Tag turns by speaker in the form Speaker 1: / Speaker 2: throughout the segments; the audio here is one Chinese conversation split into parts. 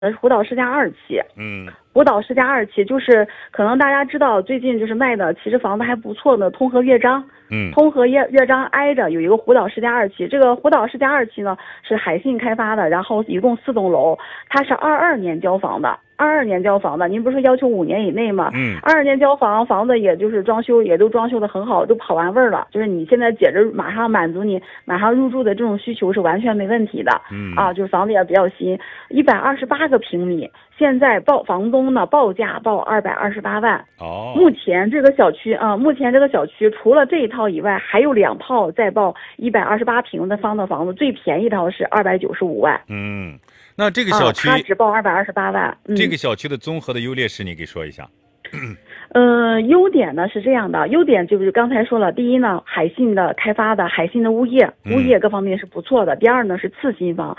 Speaker 1: 湖岛世家2期。
Speaker 2: 嗯
Speaker 1: 湖岛世家2期就是可能大家知道，最近就是卖的其实房子还不错的通和乐章。通和乐章挨着有一个湖岛世家2期，这个湖岛世家2期呢是海信开发的，然后一共4栋楼，它是22年交房的。22年交房的，您不是说要求5年以内吗？22年交房，房子也就是装修也都装修的很好，都跑完味儿了。就是你现在接着马上满足你马上入住的这种需求是完全没问题的。就是房子也比较新，128个平米，现在房东呢报价报228万。目前这个小区除了这一套以外，还有2套在报128平的房子，最便宜一套是295万。
Speaker 2: 那这个小区
Speaker 1: 他只报228万。
Speaker 2: 这个小区的综合的优劣势你给说一下。
Speaker 1: 优点呢是这样的，优点就是刚才说了，第一呢，海信的开发的海信的物业各方面是不错的。第二呢是次新房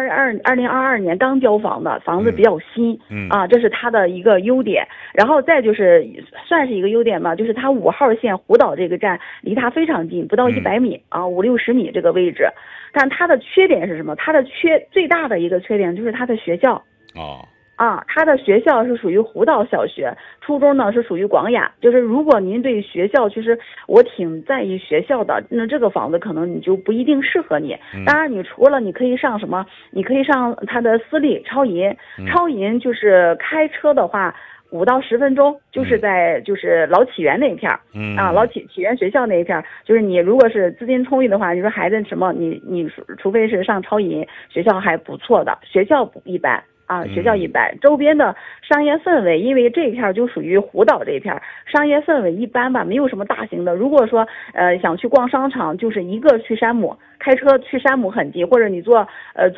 Speaker 1: ，2022年刚交房的房子比较新。这是它的一个优点。然后再就是算是一个优点吧，就是它5号线湖岛这个站离它非常近，不到100米，50-60米这个位置。但它的缺点是什么？它的最大的一个缺点就是它的学校。它的学校是属于湖岛小学，初中呢是属于广雅。就是如果您对学校，其实我挺在意学校的，那这个房子可能你就不一定适合你。当然，你除了你可以上什么，你可以上它的私立超银，超银就是开车的话5到10分钟，就是在就是老启源那一片老启源学校那一片，就是你如果是资金充裕的话，你说孩子什么，你除非是上超银，学校还不错的，学校不一般。学校一般，周边的商业氛围，因为这一片就属于湖岛这一片，商业氛围一般吧，没有什么大型的。如果说想去逛商场，就是一个去山姆，开车去山姆很近，或者你坐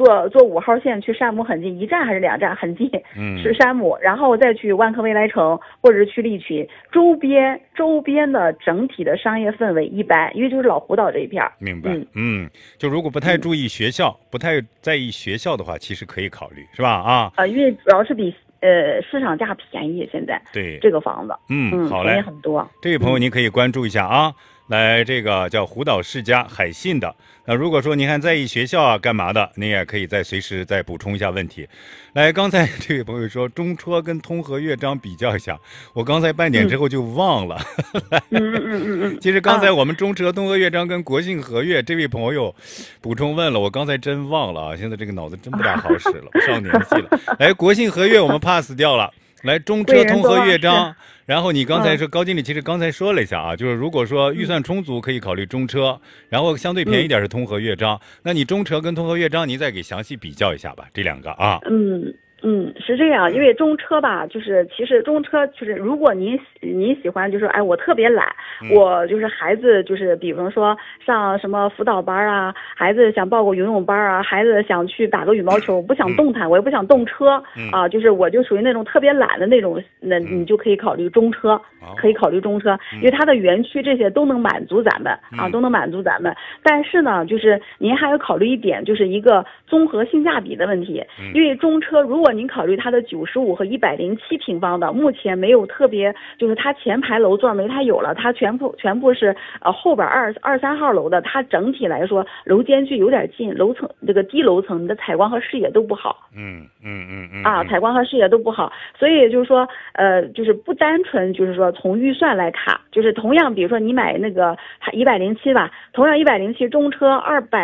Speaker 1: 5号线去山姆很近，1站还是2站很近，是山姆，然后再去万科未来城或者是去利群，周边的整体的商业氛围一般，因为就是老湖岛这一片。
Speaker 2: 明白。就如果不太注意学校，不太在意学校的话，其实可以考虑，是吧？因
Speaker 1: 为主要是比市场价便宜，现在
Speaker 2: 对这
Speaker 1: 个房子，
Speaker 2: 好嘞，
Speaker 1: 便宜很多。
Speaker 2: 这位朋友您可以关注一下啊。来，这个叫湖岛世家海信的。那如果说您还在意学校干嘛的，您也可以随时再补充一下问题。来，刚才这位朋友说中车跟通和乐章比较一下，我刚才半点之后就忘了。其实刚才我们中车、通和乐章跟国信和悦这位朋友补充问了，我刚才真忘了啊，现在这个脑子真不大好使了，上年纪了。来，国信和悦我们 pass 掉了。来，中车、通和乐章，然后你刚才说高经理其实刚才说了一下啊，就是如果说预算充足可以考虑中车，然后相对便宜点是通和乐章，那你中车跟通和乐章你再给详细比较一下吧，这2个啊。
Speaker 1: 是这样，因为中车吧，就是其实中车就是如果您喜欢，就是我特别懒，我就是孩子就是比方说上什么辅导班啊，孩子想报个游泳班啊，孩子想去打个羽毛球，不想动弹，我也不想动车就是我就属于那种特别懒的那种，那你就可以考虑中车，因为它的园区这些都能满足咱们都能满足咱们。但是呢，就是您还要考虑一点，就是一个综合性价比的问题，因为中车如果您考虑它的95和107平方的，目前没有特别，就是它前排楼座没太有了，它全部是后边2、3号楼的，它整体来说楼间距有点近，楼层这个低楼层你的采光和视野都不好。采光和视野都不好，所以就是说就是不单纯就是说从预算来卡，就是同样比如说你买那个107吧，同样107中车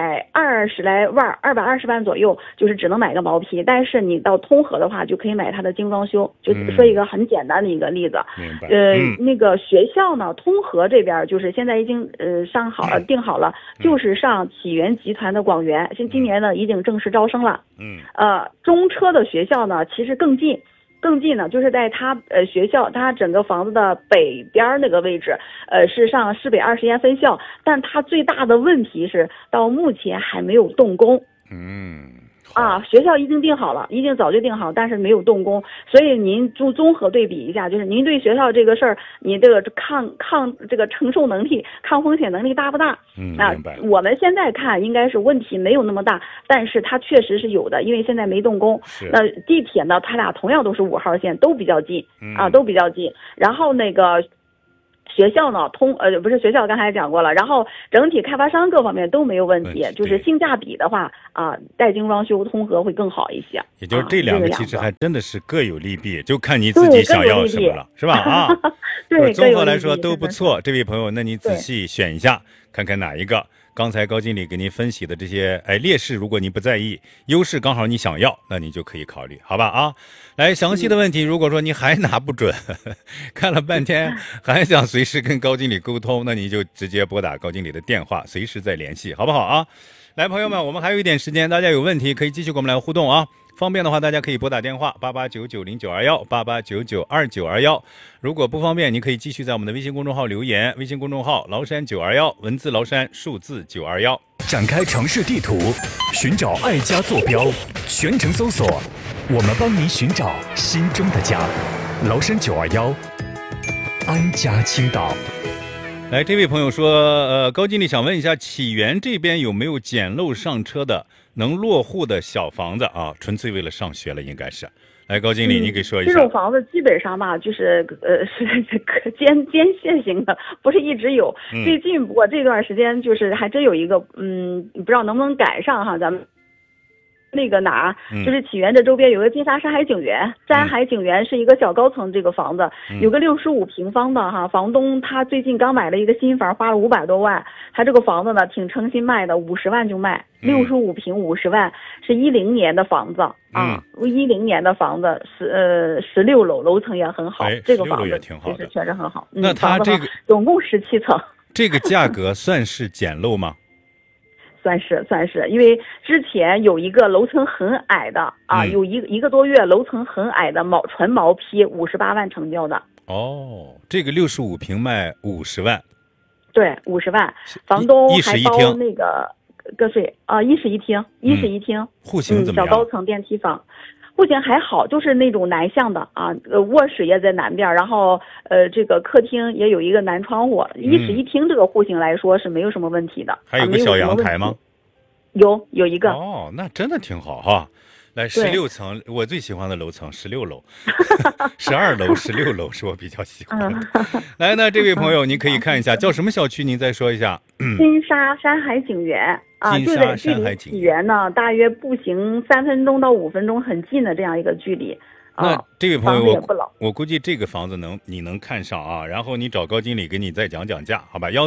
Speaker 1: 220来万，220万左右，就是只能买个毛坯，但是你到通和的话就可以买它的精装修。就说一个很简单的一个例子。那个学校呢，通和这边就是现在已经定好了，就是上启源集团的广园，今年呢已经正式招生了。中车的学校呢其实更近呢，就是在它学校它整个房子的北边那个位置，是上市北20研分校，但它最大的问题是到目前还没有动工。学校已经定好了，已经早就定好，但是没有动工，所以您综合对比一下，就是您对学校这个事儿，你这个抗这个承受能力、抗风险能力大不大？我们现在看应该是问题没有那么大，但是它确实是有的，因为现在没动工。那地铁呢，它俩同样都是5号线，都比较近都比较近。然后那个学校呢不是学校刚才讲过了，然后整体开发商各方面都没有问题，就是性价比的话带精装修通和会更好一些。
Speaker 2: 也就是这两个其实还真的是各有利弊，就看你自己想要什么了，是吧？啊，
Speaker 1: 对，
Speaker 2: 综合来说都不错。这位朋友，那你仔细选一下，看看哪一个。刚才高经理给您分析的这些劣势，如果您不在意，优势刚好你想要，那你就可以考虑，好吧？啊，来详细的问题，如果说你还拿不准，看了半天还想随时跟高经理沟通，那你就直接拨打高经理的电话，随时再联系，好不好啊？来，朋友们，我们还有一点时间，大家有问题可以继续跟我们来互动啊。方便的话，大家可以拨打电话88990921，88992921。如果不方便，您可以继续在我们的微信公众号留言，微信公众号崂山921，文字崂山，数字921。
Speaker 3: 展开城市地图，寻找爱家坐标，全程搜索，我们帮您寻找心中的家。崂山921，安家青岛。
Speaker 2: 来，这位朋友说，高经理想问一下，启源这边有没有简陋上车的能落户的小房子啊？纯粹为了上学了，应该是。来，高经理，你给说一下。
Speaker 1: 这种房子基本上吧，就是是间歇型的，不是一直有。最近不过这段时间就是还真有一个，不知道能不能赶上哈，咱们。那个哪儿，就是启源这周边有个金沙山海景园，山海景园是一个小高层这个房子，有个65平方的哈，房东他最近刚买了一个新房，花了500多万，他这个房子呢挺诚心卖的，50万就卖，65平50万，是10年的房子啊，10年的房子16楼，楼层也很好，这个房子
Speaker 2: 也挺好的，
Speaker 1: 确实很好。
Speaker 2: 那他这个
Speaker 1: 总共17层，
Speaker 2: 这个价格算是简陋吗？
Speaker 1: 算是，因为之前有一个楼层很矮的有一个多月楼层很矮的纯毛坯，58万成交的。
Speaker 2: 哦，这个65平卖50万。
Speaker 1: 对，50万，房东还包那个个税一室一厅，
Speaker 2: 户型怎么样？
Speaker 1: 小高层电梯房。户型还好，就是那种南向的卧室也在南边，然后这个客厅也有一个南窗户，一室一厅这个户型来说是没有什么问题的。
Speaker 2: 还有个小阳台吗？
Speaker 1: 有一个。
Speaker 2: 哦，那真的挺好哈。来，16层，我最喜欢的楼层16楼，12楼、16楼是我比较喜欢的。来，那这位朋友，您可以看一下叫什么小区，您再说一下。
Speaker 1: 金沙山海景园就在距离启源呢，大约步行3分钟到5分钟，很近的这样一个距离。
Speaker 2: 那这位朋友，我估计这个房子你能看上啊，然后你找高经理给你再讲价，好吧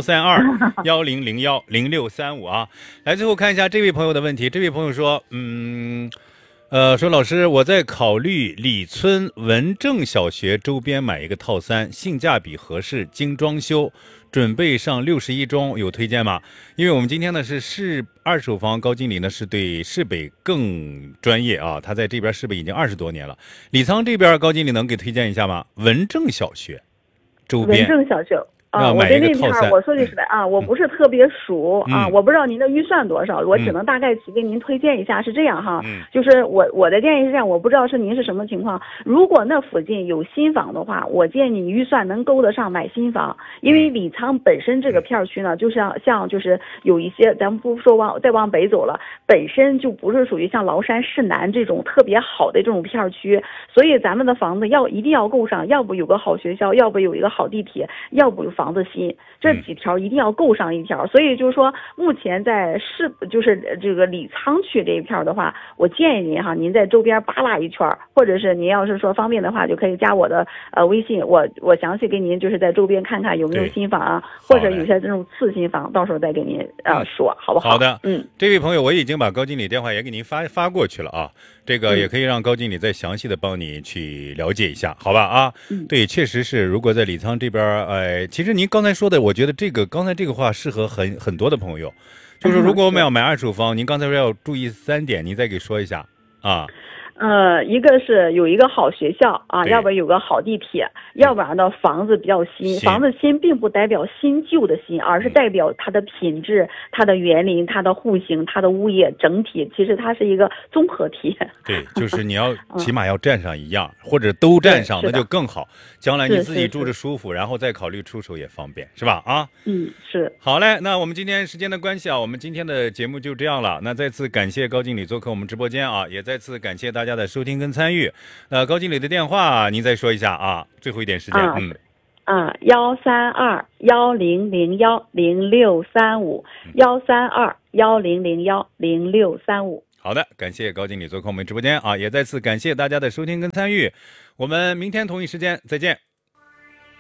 Speaker 2: ？13210010635啊。来，最后看一下这位朋友的问题。这位朋友说，说老师，我在考虑李村文正小学周边买一个套3，性价比合适，精装修，准备上61中，有推荐吗？因为我们今天呢是二手房高经理呢是对市北更专业啊，他在这边市北已经20多年了。李沧这边高经理能给推荐一下吗？文正小学周边。
Speaker 1: 文正小学。我对那片我说句实在我不是特别熟我不知道您的预算多少，我只能大概去给您推荐一下。是这样哈，就是我的建议是这样，我不知道是您是什么情况。如果那附近有新房的话，我建议你预算能够得上买新房，因为李沧本身这个片区呢，就像就是有一些咱们不说再往北走了，本身就不是属于像崂山市南这种特别好的这种片区，所以咱们的房子一定要够上，要不有个好学校，要不有一个好地铁，要不有房子新，这几条一定要够上一条。所以就是说，目前在就是这个李沧区这一片的话，我建议您您在周边扒拉一圈，或者是您要是说方便的话，就可以加我的微信，我详细给您就是在周边看看有没有新房或者有些这种次新房，到时候再给您说，好不好？
Speaker 2: 好的，这位朋友，我已经把高经理电话也给您发过去了啊，这个也可以让高经理再详细的帮你去了解一下，好吧？对，确实是，如果在李沧这边，其实您刚才说的，我觉得刚才这个话适合很多的朋友，就是如果我们要买二手房，您刚才说要注意3点，您再给说一下啊。
Speaker 1: 一个是有一个好学校要不然有个好地铁，要不然呢房子比较新。房子新并不代表新旧的新，而是代表它的品质、它的园林、它的户型、它的物业整体，其实它是一个综合体。
Speaker 2: 对，就是你要起码要占上一样，或者都占上，那就更好。将来你自己住着舒服，然后再考虑出手也方便，是吧？
Speaker 1: 是。
Speaker 2: 好嘞，那我们今天时间的关系我们今天的节目就这样了。那再次感谢高经理做客我们直播间也再次感谢大家的收听跟参与。高经理的电话您再说一下最后一点时间。
Speaker 1: 132-1001-0635，132-1001-0635。
Speaker 2: 好的，感谢高经理做客我们直播间啊，也再次感谢大家的收听跟参与，我们明天同一时间再见。